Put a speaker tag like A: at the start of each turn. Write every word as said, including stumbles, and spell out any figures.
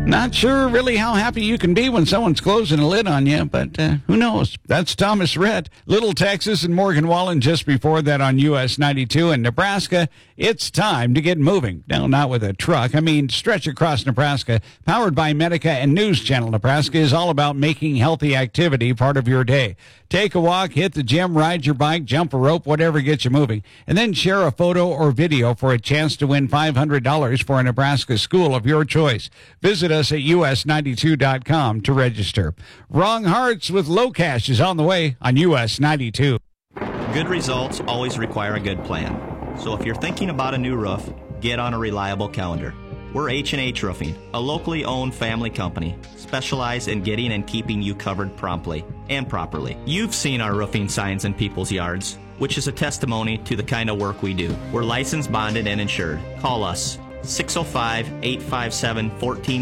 A: Not sure really how happy you can be when someone's closing a lid on you, but uh, who knows? That's Thomas Rhett. Little Texas and Morgan Wallen just before that on U S ninety-two. In Nebraska, it's time to get moving. No, not with a truck. I mean, Stretch Across Nebraska, powered by Medica and News Channel Nebraska, is all about making healthy activity part of your day. Take a walk, hit the gym, ride your bike, jump a rope, whatever gets you moving, and then share a photo or video for a chance to win five hundred dollars for a Nebraska school of your choice. Visit us at U S ninety-two dot com to register. Wrong Hearts with Low Cash is on the way on U S ninety-two.
B: Good results always require a good plan. So if you're thinking about a new roof, get on a reliable calendar. We're H and H Roofing, a locally owned family company, specialized in getting and keeping you covered promptly and properly. You've seen our roofing signs in people's yards, which is a testimony to the kind of work we do. We're licensed, bonded, and insured. Call us, six oh five, eight five seven, one four